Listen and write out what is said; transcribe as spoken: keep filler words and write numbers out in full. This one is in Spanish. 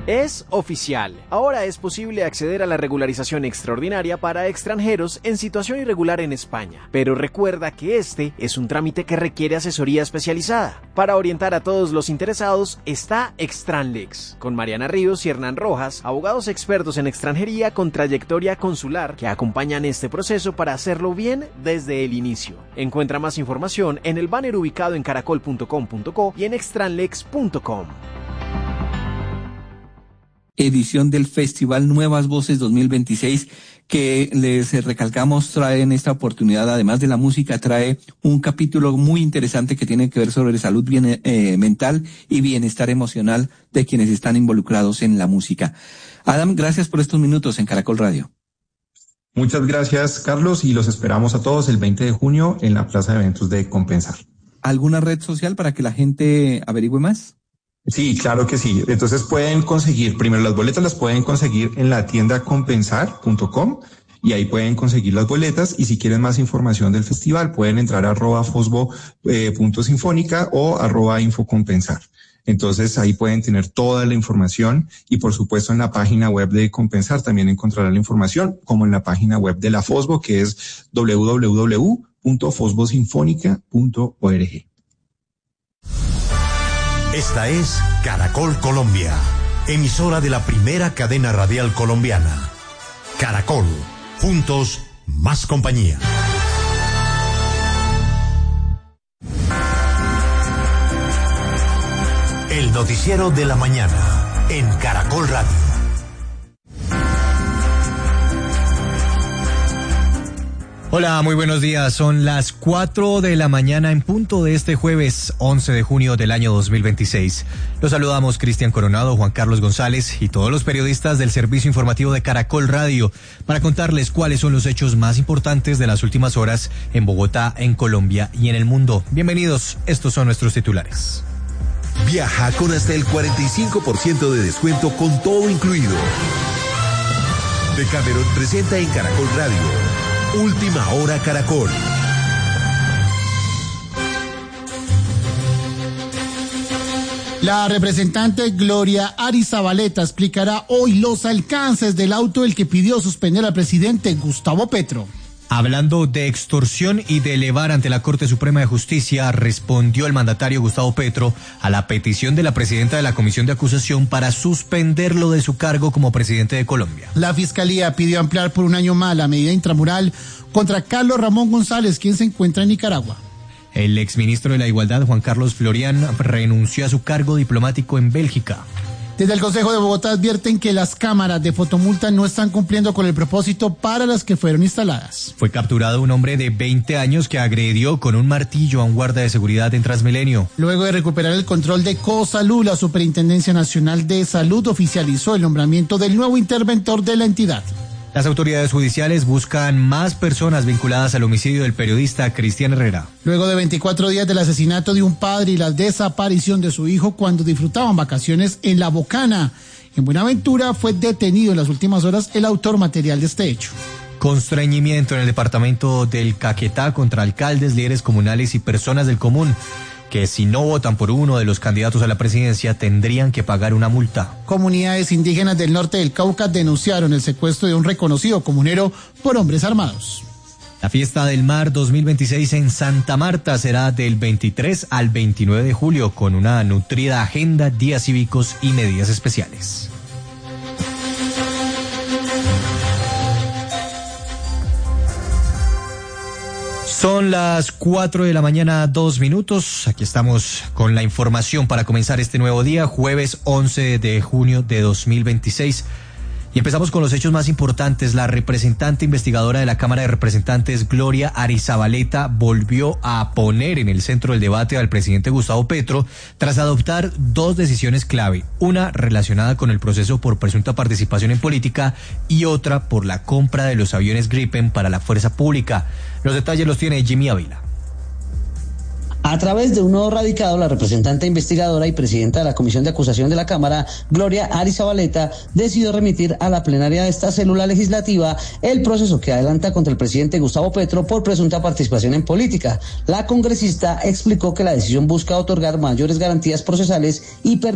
Es oficial. Ahora es posible acceder a la regularización extraordinaria para extranjeros en situación irregular en España. Pero recuerda que este es un trámite que requiere asesoría especializada. Para orientar a todos los interesados está Extranlex, con Mariana Ríos y Hernán Rojas, abogados expertos en extranjería con trayectoria consular que acompañan este proceso para hacerlo bien desde el inicio. Encuentra más información en el banner ubicado en caracol punto com punto co y en extranlex punto com. Edición del Festival Nuevas Voces dos mil veintiséis, que les recalcamos trae en esta oportunidad, además de la música, trae un capítulo muy interesante que tiene que ver sobre salud bien, eh, mental y bienestar emocional de quienes están involucrados en la música. Adam, gracias por estos minutos en Caracol Radio. Muchas gracias, Carlos, y los esperamos a todos el veinte de junio en la Plaza de Eventos de Compensar. ¿Alguna red social para que la gente averigüe más? Sí, claro que sí. Entonces pueden conseguir, primero las boletas las pueden conseguir en la tienda compensar punto com y ahí pueden conseguir las boletas, y si quieren más información del festival pueden entrar a arroba fosbo eh, punto sinfónica o arroba infocompensar. Entonces ahí pueden tener toda la información, y por supuesto en la página web de Compensar también encontrarán la información, como en la página web de la Fosbo, que es doble u doble u doble u punto fosbo sinfónica punto org. Esta es Caracol Colombia, emisora de la primera cadena radial colombiana. Caracol, juntos, más compañía. El noticiero de la mañana en Caracol Radio. Hola, muy buenos días. Son las cuatro de la mañana en punto de este jueves once de junio del año dos mil veintiséis. Los saludamos Cristian Coronado, Juan Carlos González y todos los periodistas del servicio informativo de Caracol Radio para contarles cuáles son los hechos más importantes de las últimas horas en Bogotá, en Colombia y en el mundo. Bienvenidos, estos son nuestros titulares. Viaja con hasta el cuarenta y cinco por ciento de descuento con todo incluido. Decameron presenta en Caracol Radio Última Hora Caracol. La representante Gloria Arizabaleta explicará hoy los alcances del auto del que pidió suspender al presidente Gustavo Petro. Hablando de extorsión y de elevar ante la Corte Suprema de Justicia, respondió el mandatario Gustavo Petro a la petición de la presidenta de la Comisión de Acusación para suspenderlo de su cargo como presidente de Colombia. La Fiscalía pidió ampliar por un año más la medida intramural contra Carlos Ramón González, quien se encuentra en Nicaragua. El exministro de la Igualdad, Juan Carlos Florian, renunció a su cargo diplomático en Bélgica. Desde el Consejo de Bogotá advierten que las cámaras de fotomulta no están cumpliendo con el propósito para las que fueron instaladas. Fue capturado un hombre de veinte años que agredió con un martillo a un guarda de seguridad en Transmilenio. Luego de recuperar el control de Cosalud, la Superintendencia Nacional de Salud oficializó el nombramiento del nuevo interventor de la entidad. Las autoridades judiciales buscan más personas vinculadas al homicidio del periodista Cristian Herrera. Luego de veinticuatro días del asesinato de un padre y la desaparición de su hijo cuando disfrutaban vacaciones en La Bocana, en Buenaventura, fue detenido en las últimas horas el autor material de este hecho. Constreñimiento en el departamento del Caquetá contra alcaldes, líderes comunales y personas del común, que si no votan por uno de los candidatos a la presidencia tendrían que pagar una multa. Comunidades indígenas del norte del Cauca denunciaron el secuestro de un reconocido comunero por hombres armados. La Fiesta del Mar dos mil veintiséis en Santa Marta será del veintitrés al veintinueve de julio con una nutrida agenda, días cívicos y medidas especiales. Son las cuatro de la mañana, dos minutos. Aquí estamos con la información para comenzar este nuevo día, jueves once de junio de dos mil veintiséis. Y empezamos con los hechos más importantes. La representante investigadora de la Cámara de Representantes, Gloria Arizabaleta, volvió a poner en el centro del debate al presidente Gustavo Petro tras adoptar dos decisiones clave. Una relacionada con el proceso por presunta participación en política y otra por la compra de los aviones Gripen para la fuerza pública. Los detalles los tiene Jimmy Ávila. A través de un nuevo radicado, la representante investigadora y presidenta de la Comisión de Acusación de la Cámara, Gloria Arizabaleta, decidió remitir a la plenaria de esta célula legislativa el proceso que adelanta contra el presidente Gustavo Petro por presunta participación en política. La congresista explicó que la decisión busca otorgar mayores garantías procesales y permitir